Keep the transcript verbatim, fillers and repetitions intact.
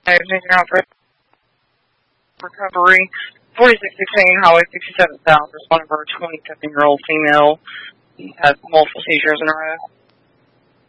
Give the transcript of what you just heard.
I was taken out for recovery. forty-six sixteen Highway sixty-seven South. Responding for a twenty-seven-year-old female. He had multiple seizures in a row.